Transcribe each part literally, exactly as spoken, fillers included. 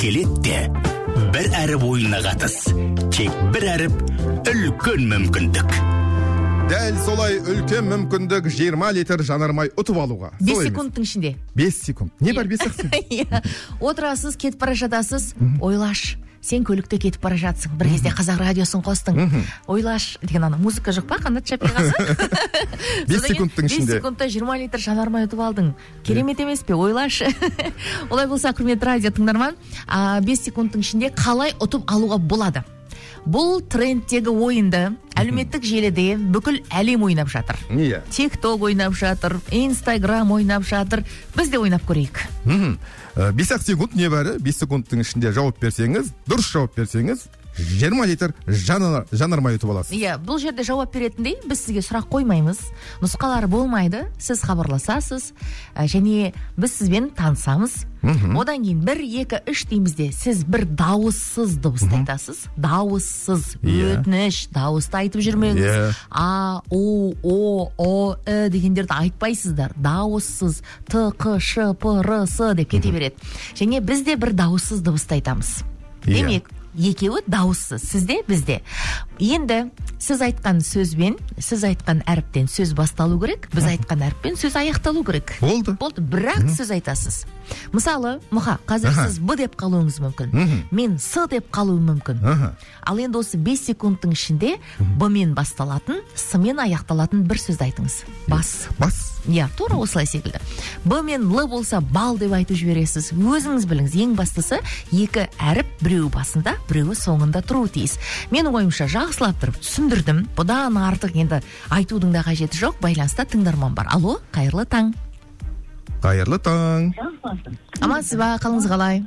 келетте. Бір әріп ойынына қатыс. Тек бір әріп үлкен мүмкіндік. Дәл солай үлкен мүмкіндік жиырма литр жанармай ұтып алуға. бес секундтың ішінде. бес секунд. Не бар бес секунд? Отырасыз, кетіп бара жатасыз, ойлаш. Сен көлікте кетіп бара жатсың. Бір кезде Қазақ радиосын қостың. Ойлаш деген ана музыка жоқ па? Қанат Шапиғасы? бес секундтың ішінде. бес секундта жиырма литр жанармай ұтып алдың. Керемет емес пе? Ойлаш. Олай болса, құрметті радио тыңдарман, бес секундтың ішінде қалай ұтып алуға болады? Бұл трендтегі ойынды әлеуметтік желіде бүкіл әлем ойнап жатыр. Иә. TikTok ойнап жатыр, Instagram ойнап жатыр. Біз де ойнап көрейік. бес секунд не бәрі? бес секундтың ішінде жауап берсеңіз, дұрыс жауап берсеңіз, жиырма литр жанармай ұтып аласыз. Иә, бұл жерде жауап беретіндей, біз сізге сұрақ қоймаймыз. Нұсқалары болмайды. Сіз хабарласасыз, және біз сізбен танысамыз. Одан кейін бір, екі, үш деймізде сіз бір дауыссыз дыбысты айтасыз. Дауыссыз, өтініш, дауысты айтып жүрмеңіз. А, У, О, О, Э дегендерді айтпайсыздар. Дауыссыз, Т, Қ, Ш, П, Р, С деп кете береді. Және біз де бір дауыссыз дыбысты айтамыз. Демек, екеуі дауыссыз, сізде, бізде. Енді сіз айтқан сөзбен, сіз айтқан әріптен сөз басталу керек, біз айтқан әріппен сөз аяқталу керек. Болды. Болды, бірақ сөз айтасыз. Мысалы, Мұха, қазір сіз Б деп қалуыңыз мүмкін. Мен С деп қалуым мүмкін. Ал енді осы бес секундтың ішінде Б мен басталатын, С мен аяқталатын бір сөзді айтыңыз. Бас. Бас. Иә, тура осылай секілді. Б мен Л болса бал деп айтып жібересіз. Өзіңіз біліңіз, ең бастысы екі әріп біреуі басында, біреуі соңында тұруы тиіс. Менің ойымша жақсылап тұрып түсіндірдім. Бұдан артық енді айтудың да қажеті жоқ. Байланыста тыңдарман бар. Алло, қайырлы таң. Қайырлы таң. Амансыз ба, қалыңыз қалай?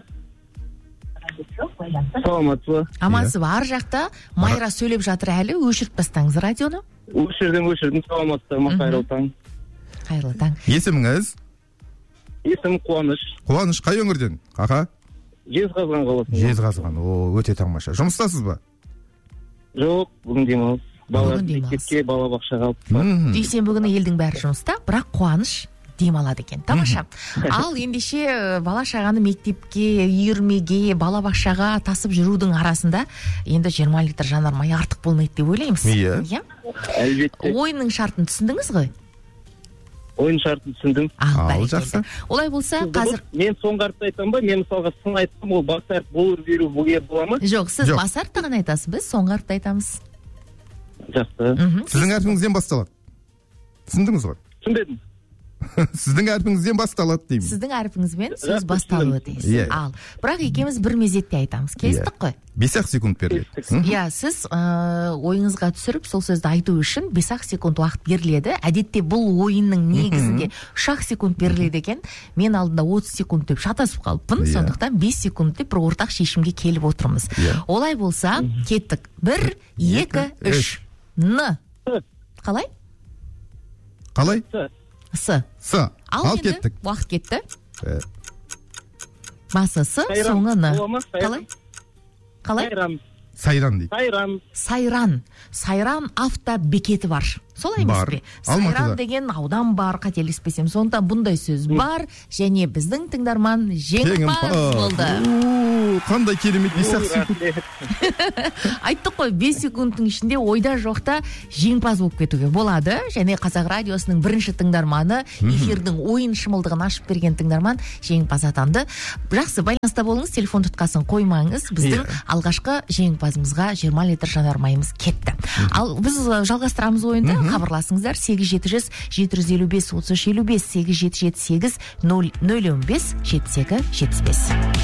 Саламатсыз ба? Амансыз ба, ар жақта Майра сөйлеп жатыр әлі, өшіріп бастаңыз радионы. Өшірдім, өшірдім, саламатсыз ба, қайырлы таң. Қайырлы таң. Есіміңіз? Есім Қуаныш. Қуаныш, қай өңірден? Аға? Жезқазған қаласы. Жезқазған, о, өте тамаша. Жұмыстасыз ба? Жоқ, бүгін демалыс. Бала Бүгін демалыс. мектепке, бала бақшаға алып бар. Дүйсенбі күні елдің бәрі жұмыста, бірақ Қуаныш демалады екен. Тамаша. Ал ендеше бала шағаны мектепке, үйірмеге, бала бақшаға тасып жүрудің арасында енді жиырма литр жанармай артық болмайды деп ойлаймыз. Иә. Әлбетте. Ойынның шартын түсіндіңіз ғой? Ойын шартын түсіндім. Ал, жақсы. Олай болса, қазір... Мен соңғы әріпті айтам ба? Мен мысалға сын айтсам, ол бас әріп болыр беру бұге бола ма? Жоқ, сіз бас әріпті ғана айтасыз, біз соңғы әріпті айтамыз. Жақсы. Сіздің әрпіңізден басталады. Түсіндіңіз ғой? Түсіндім. Сіздің әрпіңізден басталады деймін. Сіздің әрпіңізбен сөз басталуы тиіс. Ал, бірақ екеуміз бір мезетте айтамыз. Келістік қой? бес-ақ секунд беріледі. Иә, сіз ойыңызға түсіріп, сол сөзді айту үшін бес-ақ секунд уақыт беріледі. Әдетте бұл ойынның негізінде үш-ақ секунд беріледі екен. Мен алдында отыз секунд деп шатасып қалыппын. Сондықтан бес секунд деп бір ортақ шешімге келіп отырмыз. Олай болса, кеттік. бір, екі, үш. Н. Қалай? Қалай? С. С. Ал кеттік. Уақыт кетті. Басы С, соңы Н. Қалай? Қалай? Сайран. Сайран дейді. Сайран. Сайран. Сайран автобекеті бар. Солай емес пе? Сайран деген аудан бар, қателеспесем. Сондықтан бұндай сөз бар, және біздің тыңдарман жеңімпаз болды. Қандай керемет, бес-ақ секунд. Айттық қой, бес секундтың ішінде ойда жоқта жеңімпаз болып кетуге болады. Және Қазақ радиосының бірінші тыңдарманы, эфирдің ойын шымылдығын ашып берген тыңдарман жеңімпаз атанды. Жақсы, байланыста болыңыз, телефон тұтқасын қоймаңыз. Біздің алғашқы жеңімпазымызға жиырма литр жанармайымыз кетті. Ал біз жалғастырамыз ойынды. Хабарласыңыздар сегіз жеті жүз жеті жүз елу бес отыз үш елу бес сегіз жеті жеті сегіз нөл нөл он бес жетпіс екі жетпіс бес.